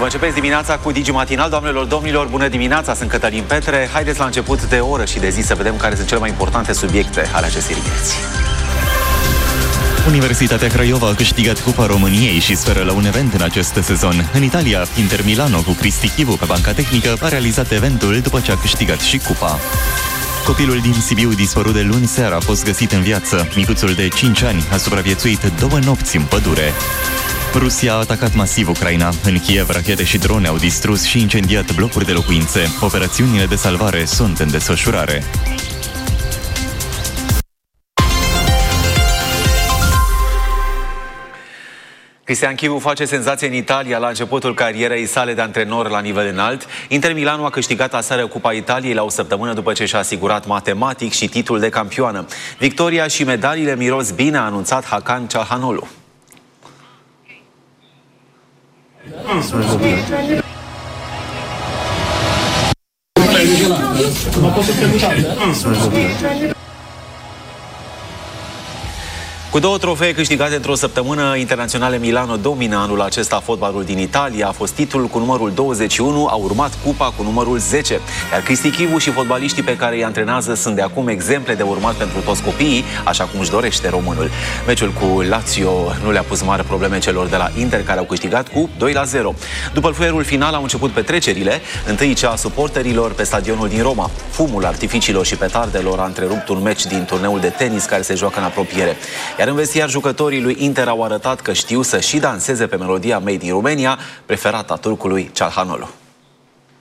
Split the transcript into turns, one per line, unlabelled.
Vă începeți dimineața cu Digi Matinal. Doamnelor, domnilor, bună dimineața, sunt Cătălin Petre. Haideți la început de oră și de zi să vedem care sunt cele mai importante subiecte ale acestei dimineți.
Universitatea Craiova a câștigat Cupa României și speră la un event în acest sezon. În Italia, Inter Milano cu Cristi Chivu pe banca tehnică a realizat eventul după ce a câștigat și Cupa. Copilul din Sibiu dispărut de luni seara a fost găsit în viață. Micuțul de 5 ani a supraviețuit 2 nopți în pădure. Rusia a atacat masiv Ucraina. În Kiev, rachete și drone au distrus și incendiat blocuri de locuințe. Operațiunile de salvare sunt în desfășurare.
Cristian Chivu face senzație în Italia la începutul carierei sale de antrenor la nivel înalt. Inter Milano a câștigat aseară Cupa Italiei la o săptămână după ce și-a asigurat matematic și titlul de campioană. Victoria și medaliile miros bine, a anunțat Hakan Çalhanoğlu. Cu 2 trofee câștigate într-o săptămână, Internaționale Milano domină anul acesta fotbalul din Italia. A fost titlul cu numărul 21, a urmat cupa cu numărul 10. Iar Cristi Chivu și fotbaliștii pe care îi antrenează sunt de acum exemple de urmat pentru toți copiii, așa cum își dorește românul. Meciul cu Lazio nu le-a pus mari probleme celor de la Inter, care au câștigat cu 2-0. După fluierul final au început petrecerile, întâi cea a suporterilor pe stadionul din Roma. Fumul artificiilor și petardelor a întrerupt un meci din turneul de tenis care se joacă în apropiere. Iar în vestiar, jucătorii lui Inter au arătat că știu să și danseze pe melodia Made in Romania, preferata turcului Çalhanoğlu.